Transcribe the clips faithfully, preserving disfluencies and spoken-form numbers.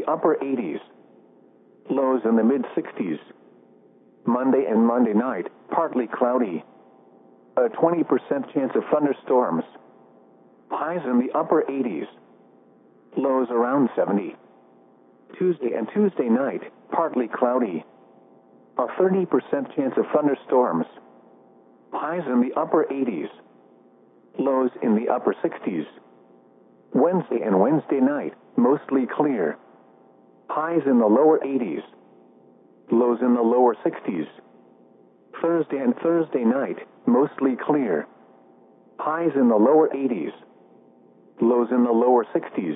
upper eighties. Lows in the mid sixties. Monday and Monday night, partly cloudy. A twenty percent chance of thunderstorms. Highs in the upper eighties. Lows around seventy. Tuesday and Tuesday night, partly cloudy. A thirty percent chance of thunderstorms. Highs in the upper eighties. Lows in the upper sixties. Wednesday and Wednesday night, mostly clear. Highs in the lower eighties. Lows in the lower sixties. Thursday and Thursday night, mostly clear. Highs in the lower eighties. Lows in the lower sixties.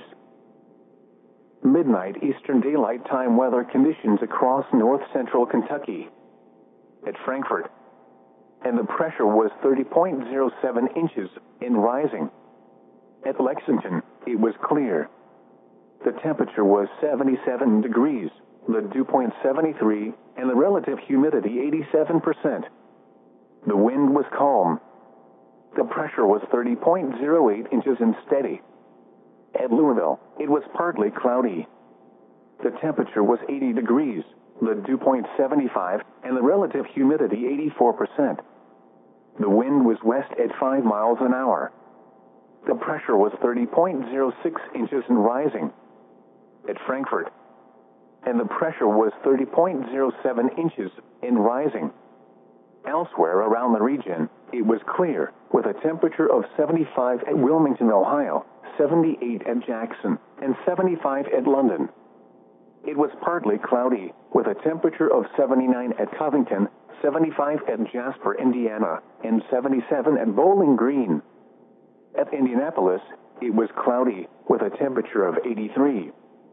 Midnight Eastern Daylight Time weather conditions across north central Kentucky. At Frankfort. And the pressure was thirty point zero seven inches, and rising. At Lexington, it was clear. The temperature was seventy-seven degrees, the dew point seventy-three, and the relative humidity eighty-seven percent. The wind was calm. The pressure was thirty point zero eight inches and steady. At Louisville, it was partly cloudy. The temperature was eighty degrees, the dew point seventy-five, and the relative humidity eighty-four percent. The wind was west at five miles an hour. The pressure was thirty point zero six inches and rising. At Frankfort. And the pressure was thirty point zero seven inches, and rising. Elsewhere around the region, it was clear, with a temperature of seventy-five at Wilmington, Ohio, seventy-eight at Jackson, and seventy-five at London. It was partly cloudy, with a temperature of seventy-nine at Covington, seventy-five at Jasper, Indiana, and seventy-seven at Bowling Green. At Indianapolis, it was cloudy, with a temperature of eighty-three.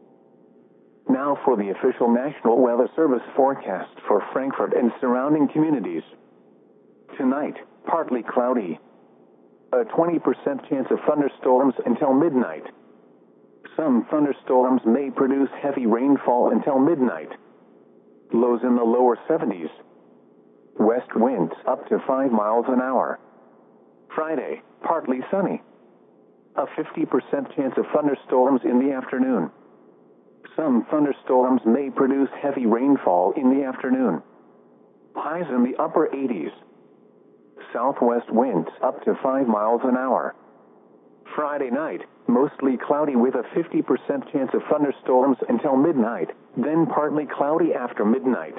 Now for the official National Weather Service forecast for Frankfort and surrounding communities. Tonight, partly cloudy. A twenty percent chance of thunderstorms until midnight. Some thunderstorms may produce heavy rainfall until midnight. Lows in the lower seventies. West winds up to five miles an hour. Friday, partly sunny. A fifty percent chance of thunderstorms in the afternoon. Some thunderstorms may produce heavy rainfall in the afternoon. Highs in the upper eighties. Southwest winds up to five miles an hour. Friday night, mostly cloudy with a fifty percent chance of thunderstorms until midnight, then partly cloudy after midnight.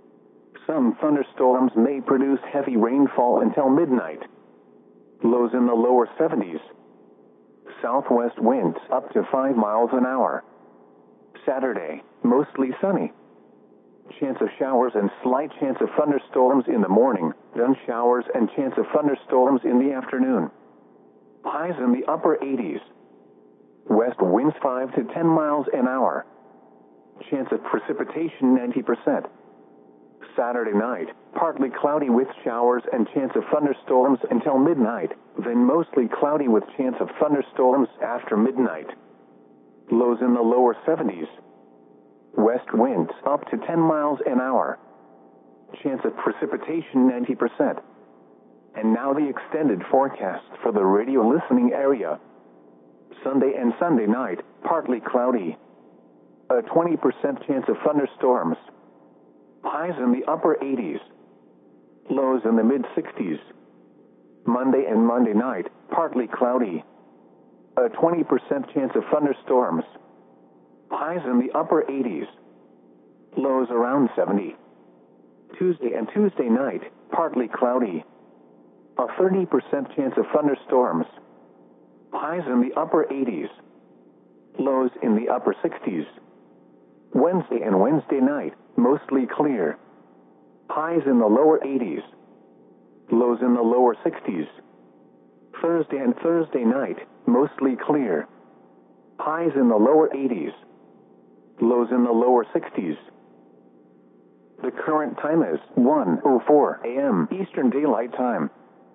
Some thunderstorms may produce heavy rainfall until midnight. Lows in the lower seventies. Southwest winds up to five miles an hour. Saturday, mostly sunny. Chance of showers and slight chance of thunderstorms in the morning, then showers and chance of thunderstorms in the afternoon. Highs in the upper eighties. West winds five to ten miles an hour. Chance of precipitation ninety percent. Saturday night, partly cloudy with showers and chance of thunderstorms until midnight, then mostly cloudy with chance of thunderstorms after midnight. Lows in the lower seventies. West winds up to ten miles an hour. Chance of precipitation ninety percent. And now the extended forecast for the radio listening area. Sunday and Sunday night, partly cloudy. A twenty percent chance of thunderstorms. Highs in the upper eighties. Lows in the mid sixties. Monday and Monday night, partly cloudy. A twenty percent chance of thunderstorms. Highs in the upper eighties. Lows around seventy. Tuesday and Tuesday night, partly cloudy. A thirty percent chance of thunderstorms. Highs in the upper eighties. Lows in the upper sixties. Wednesday and Wednesday night, mostly clear. Highs in the lower eighties. Lows in the lower sixties. Thursday and Thursday night, mostly clear. Highs in the lower eighties. Lows in the lower sixties. The current time is one oh four a m Eastern Daylight Time.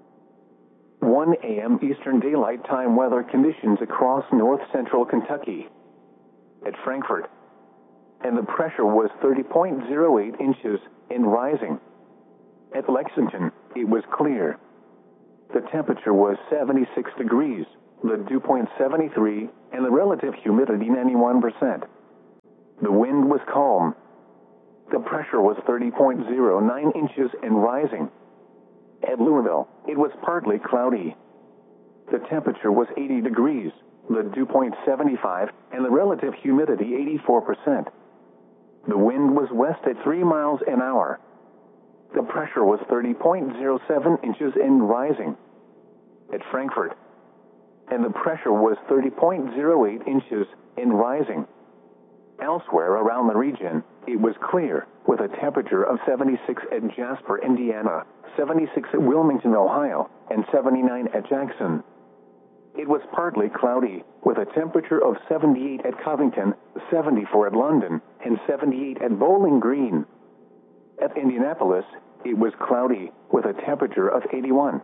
one a m Eastern Daylight Time weather conditions across north central Kentucky. At Frankfort. And the pressure was thirty point zero eight inches, and rising. At Lexington, it was clear. The temperature was seventy-six degrees, the dew point seventy-three, and the relative humidity ninety-one percent. The wind was calm. The pressure was thirty point zero nine inches and rising. At Louisville, it was partly cloudy. The temperature was eighty degrees, the dew point seventy-five, and the relative humidity eighty-four percent. The wind was west at three miles an hour. The pressure was thirty point zero seven inches and rising. At Frankfurt, and the pressure was thirty point zero eight inches and rising. Elsewhere around the region, it was clear, with a temperature of seventy-six at Jasper, Indiana, seventy-six at Wilmington, Ohio, and seventy-nine at Jackson. It was partly cloudy, with a temperature of seventy-eight at Covington, seventy-four at London, and seventy-eight at Bowling Green. At Indianapolis, it was cloudy, with a temperature of eighty-one.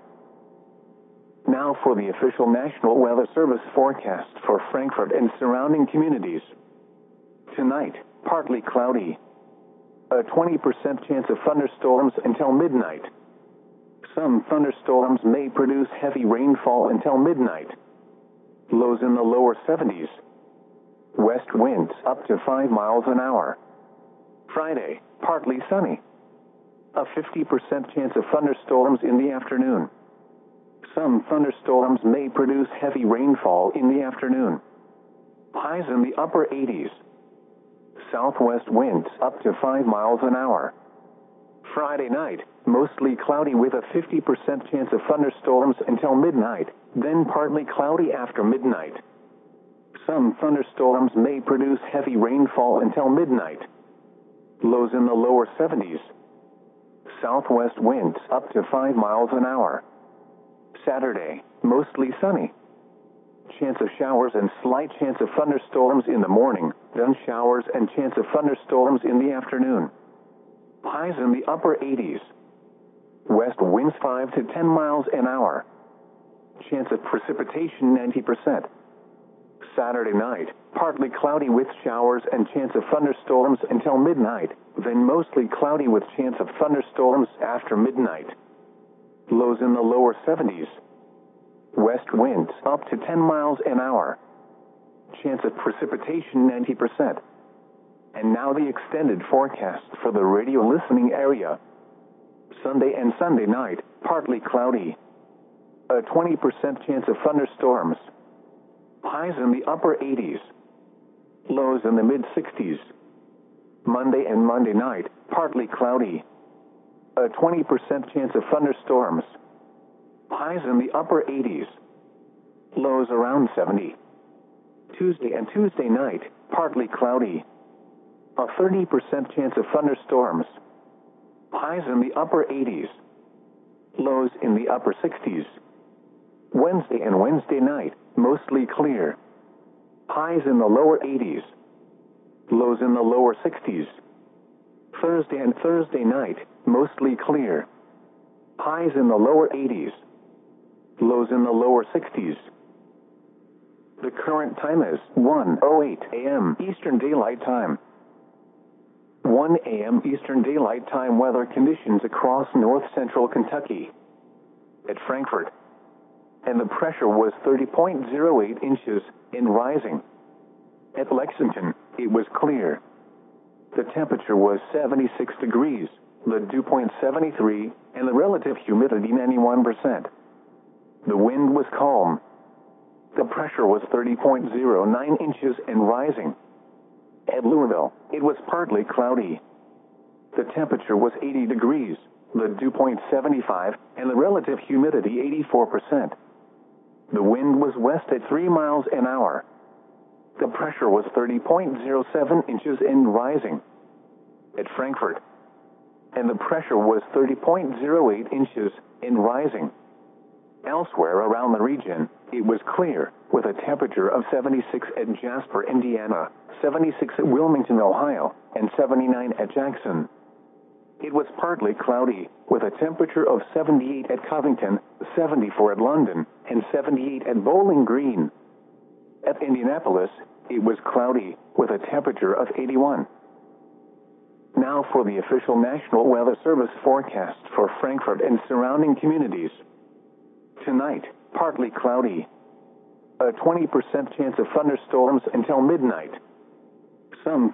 Now for the official National Weather Service forecast for Frankfurt and surrounding communities. Tonight, partly cloudy. A twenty percent chance of thunderstorms until midnight. Some thunderstorms may produce heavy rainfall until midnight. Lows in the lower seventies. West winds up to five miles an hour. Friday, partly sunny. A fifty percent chance of thunderstorms in the afternoon. Some thunderstorms may produce heavy rainfall in the afternoon. Highs in the upper eighties. Southwest winds up to five miles an hour. Friday night, mostly cloudy with a fifty percent chance of thunderstorms until midnight, then partly cloudy after midnight. Some thunderstorms may produce heavy rainfall until midnight. Lows in the lower seventies. Southwest winds up to five miles an hour. Saturday, mostly sunny. Chance of showers and slight chance of thunderstorms in the morning, then showers and chance of thunderstorms in the afternoon. Highs in the upper eighties. West winds five to ten miles an hour. Chance of precipitation ninety percent. Saturday night, partly cloudy with showers and chance of thunderstorms until midnight, then mostly cloudy with chance of thunderstorms after midnight. Lows in the lower seventies. West winds up to ten miles an hour. Chance of precipitation ninety percent. And now the extended forecast for the radio listening area. Sunday and Sunday night, partly cloudy. A twenty percent chance of thunderstorms. Highs in the upper eighties. Lows in the mid sixties. Monday and Monday night, partly cloudy. A twenty percent chance of thunderstorms. Highs in the upper eighties. Lows around seventy. Tuesday and Tuesday night, partly cloudy. A thirty percent chance of thunderstorms. Highs in the upper eighties. Lows in the upper sixties. Wednesday and Wednesday night, mostly clear. Highs in the lower eighties. Lows in the lower sixties. Thursday and Thursday night, mostly clear. Highs in the lower eighties. Lows in the lower sixties. The current time is one oh eight a m Eastern Daylight Time. one a m Eastern Daylight Time weather conditions across north central Kentucky. At Frankfurt, and the pressure was thirty point zero eight inches and rising. At Lexington, it was clear. The temperature was seventy-six degrees, the dew point seventy-three, and the relative humidity ninety-one percent. The wind was calm. The pressure was thirty point zero nine inches and rising. At Louisville, it was partly cloudy. The temperature was eighty degrees, the dew point seventy-five, and the relative humidity eighty-four percent. The wind was west at three miles an hour. The pressure was thirty point zero seven inches and rising. At Frankfurt, and the pressure was thirty point zero eight inches and rising. Elsewhere around the region, it was clear, with a temperature of seventy-six at Jasper, Indiana, seventy-six at Wilmington, Ohio, and seventy-nine at Jackson. It was partly cloudy, with a temperature of seventy-eight at Covington, seventy-four at London, and seventy-eight at Bowling Green. At Indianapolis, it was cloudy, with a temperature of eighty-one. Now for the official National Weather Service forecast for Frankfurt and surrounding communities. Tonight, partly cloudy. A twenty percent chance of thunderstorms until midnight. Some